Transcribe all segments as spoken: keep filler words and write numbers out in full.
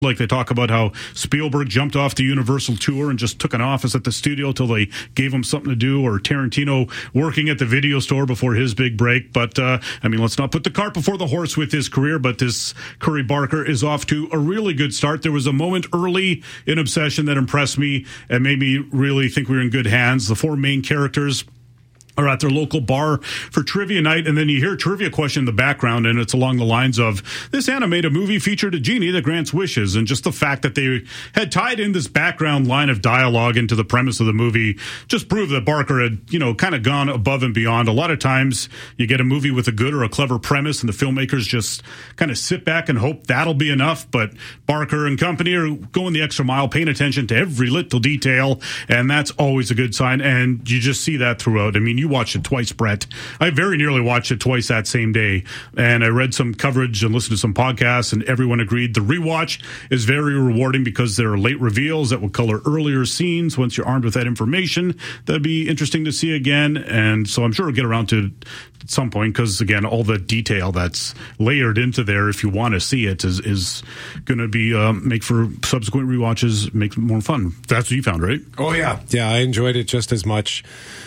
Like they talk about how Spielberg jumped off the Universal tour and just took an office at the studio till they gave him something to do, or Tarantino working at the video store before his big break. But, uh, I mean, let's not put the cart before the horse with his career, but this Curry Barker is off to a really good start. There was a moment early in Obsession that impressed me and made me really think we were in good hands. The four main characters are at their local bar for trivia night, and then you hear a trivia question in the background, and it's along the lines of, this animated movie featured a genie that grants wishes, and just the fact that they had tied in this background line of dialogue into the premise of the movie just proved that Barker had, you know, kind of gone above and beyond. A lot of times you get a movie with a good or a clever premise, and the filmmakers just kind of sit back and hope that'll be enough, but Barker and company are going the extra mile, paying attention to every little detail, and that's always a good sign, and you just see that throughout. I mean, you watched it twice, Brett. I very nearly watched it twice that same day, and I read some coverage and listened to some podcasts, and everyone agreed the rewatch is very rewarding because there are late reveals that will color earlier scenes. Once you're armed with that information, that'd be interesting to see again, and so I'm sure we'll get around to it at some point, because again, all the detail that's layered into there, if you want to see it, is is going to be um, make for subsequent rewatches, make it more fun. That's what you found, right? Oh yeah, yeah, I enjoyed it just as much.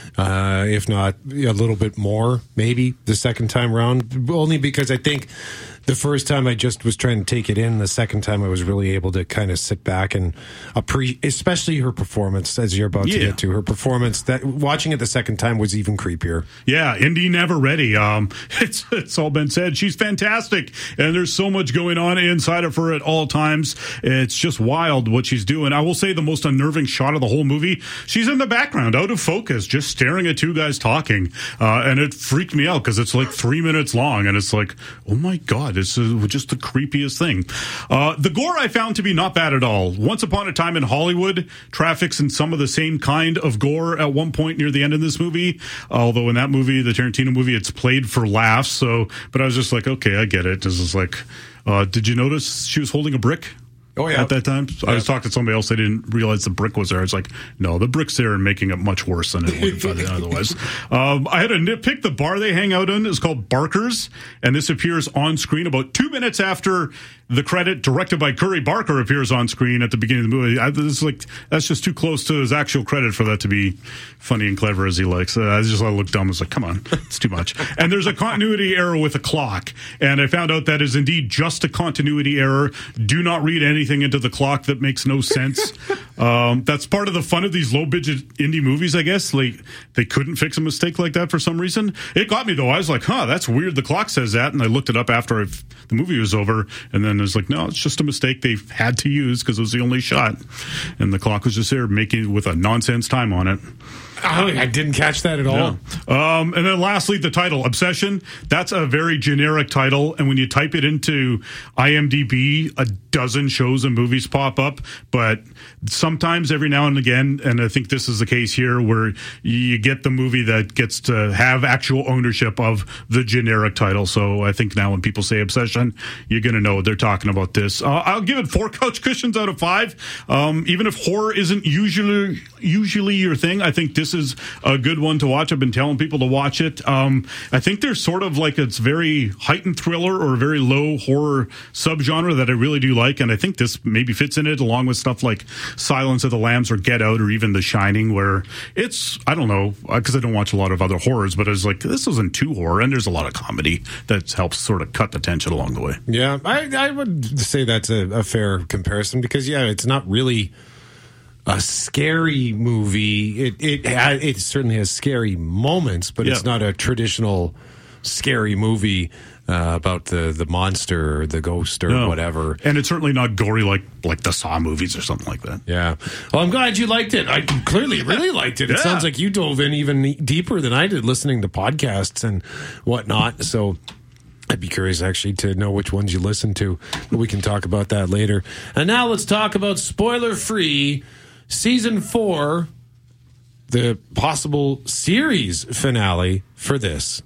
Uh, if not a little bit more, maybe the second time around, only because I think the first time I just was trying to take it in. The second time I was really able to kind of sit back and appreciate, especially her performance, as you're about yeah. to get to. Her performance, that watching it the second time was even creepier. Yeah, Indy Never Ready. Um, it's, it's all been said. She's fantastic, and there's so much going on inside of her at all times. It's just wild what she's doing. I will say the most unnerving shot of the whole movie, she's in the background, out of focus, just staring at two guys talking, uh, and it freaked me out because it's like three minutes long, and it's like, oh my God, it's uh, just the creepiest thing. Uh, the gore I found to be not bad at all. Once Upon a Time in Hollywood traffics in some of the same kind of gore at one point near the end of this movie, although in that movie, the Tarantino movie, it's played for laughs. So, but I was just like, okay, I get it. This is like, uh, did you notice she was holding a brick? Oh, yeah. At that time? Yeah. I was talking to somebody else. They didn't realize the brick was there. It's like, no, the brick's there and making it much worse than it would have been otherwise. Um, I had to nitpick. The bar they hang out in is called Barker's, and this appears on screen about two minutes after the credit directed by Curry Barker appears on screen at the beginning of the movie. I, this is like, that's just too close to his actual credit for that to be funny and clever as he likes. Uh, I just I looked dumb. I was like, come on, it's too much. And there's a continuity error with a clock, and I found out that is indeed just a continuity error. Do not read anything into the clock that makes no sense. um, that's part of the fun of these low-budget indie movies, I guess. Like, they couldn't fix a mistake like that for some reason. It got me, though. I was like, huh, that's weird. The clock says that, and I looked it up after I've, the movie was over, and then I was like, no, it's just a mistake they had to use because it was the only shot, and the clock was just there making with a nonsense time on it. Oh, I didn't catch that at all. Yeah. Um, and then lastly, the title, Obsession. That's a very generic title, and when you type it into IMDb, a dozen shows and movies pop up, but sometimes every now and again, and I think this is the case here, where you get the movie that gets to have actual ownership of the generic title. So I think now when people say Obsession, you're going to know they're talking about this. Uh, I'll give it four couch cushions out of five. Um, even if horror isn't usually usually your thing, I think this is a good one to watch. I've been telling people to watch it. Um, I think there's sort of like it's very heightened thriller or a very low horror subgenre that I really do like, and I think this maybe fits in it along with stuff like Silence of the Lambs or Get Out or even The Shining, where it's, I don't know, because I don't watch a lot of other horrors, but I was like, this isn't too horror, and there's a lot of comedy that helps sort of cut the tension along the way. Yeah, I, I would say that's a, a fair comparison because, yeah, it's not really a scary movie. It it it certainly has scary moments, but yeah. It's not a traditional scary movie uh, about the, the monster or the ghost or no. whatever. And it's certainly not gory like like the Saw movies or something like that. Yeah. Well, I'm glad you liked it. I clearly really liked it. It yeah. sounds like you dove in even deeper than I did listening to podcasts and whatnot. So I'd be curious, actually, to know which ones you listen to. But we can talk about that later. And now let's talk about spoiler-free Season four, the possible series finale for this.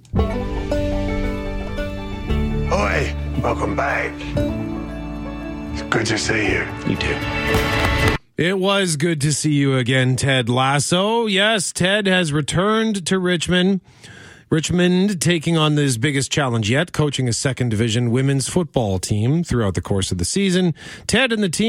Oi, welcome back. It's good to see you. You too. It was good to see you again, Ted Lasso. Yes, Ted has returned to Richmond. Richmond taking on his biggest challenge yet, coaching a second division women's football team throughout the course of the season. Ted and the team